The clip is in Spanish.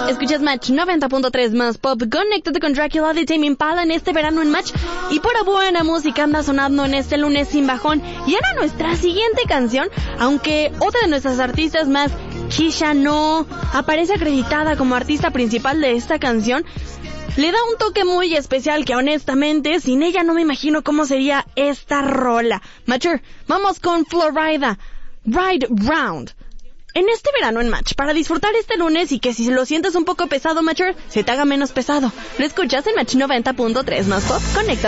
Escuchas Match 90.3 más pop. Conéctate con Dracula de Tame Impala en este verano en Match. Y pura buena música anda sonando en este lunes sin bajón. Y ahora nuestra siguiente canción, aunque otra de nuestras artistas más, Kesha, no aparece acreditada como artista principal de esta canción, le da un toque muy especial que honestamente sin ella no me imagino cómo sería esta rola. Matcher, vamos con Florida, Ride Round. En este verano en Match, para disfrutar este lunes y que si lo sientes un poco pesado, Matcher, se te haga menos pesado. Lo escuchas en Match 90.3 más pop. Conecta.